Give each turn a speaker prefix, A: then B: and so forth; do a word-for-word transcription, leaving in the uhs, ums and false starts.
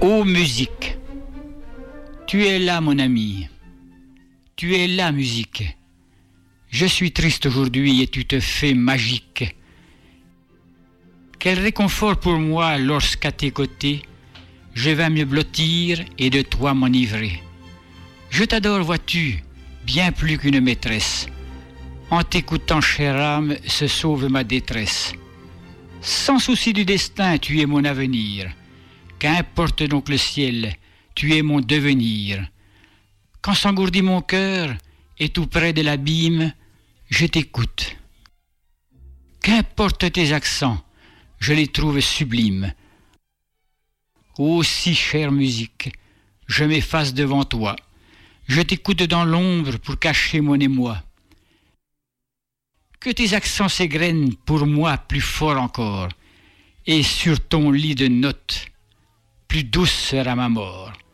A: Ô musique, tu es là mon ami, tu es là musique. Je suis triste aujourd'hui et tu te fais magique. Quel réconfort pour moi lorsqu'à tes côtés, je vais me blottir et de toi m'enivrer. Je t'adore, vois-tu, bien plus qu'une maîtresse. En t'écoutant, chère âme, se sauve ma détresse. Sans souci du destin, tu es mon avenir. Qu'importe donc le ciel, tu es mon devenir. Quand s'engourdit mon cœur, et tout près de l'abîme, je t'écoute. Qu'importe tes accents, je les trouve sublimes. Ô si chère musique, je m'efface devant toi. Je t'écoute dans l'ombre pour cacher mon émoi. Que tes accents s'égrènent pour moi plus fort encore, et sur ton lit de notes, plus douce sera ma mort.